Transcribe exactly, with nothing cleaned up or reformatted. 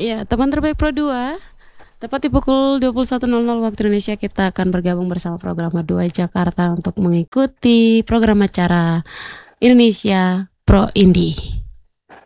Iya, teman terbaik Pro dua. Tepat di pukul dua puluh satu nol nol waktu Indonesia kita akan bergabung bersama program dua Jakarta untuk mengikuti program acara Indonesia Pro Indie.